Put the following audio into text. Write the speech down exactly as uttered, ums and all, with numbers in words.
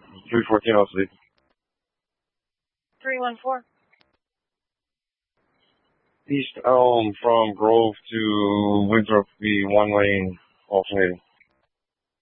three fourteen, I'll sleep. three one four. East Elm from Grove to Winthrop, be one lane alternating.